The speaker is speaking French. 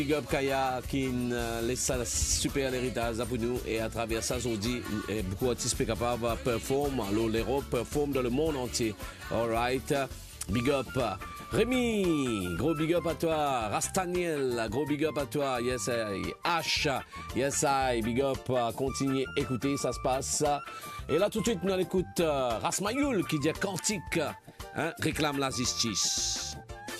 Big up Kaya qui laisse un super héritage pour nous et à travers ça, on dit beaucoup d'artistes capables de performer, l'Europe performe dans le monde entier. Alright, big up. Rémi, gros big up à toi. Rastaniel, gros big up à toi. Yes, I. H, yes, I. Big up. Continuez, écoutez, ça se passe. Et là, tout de suite, nous on écoute Rasmayoul qui dit Quantique, hein, réclame la justice.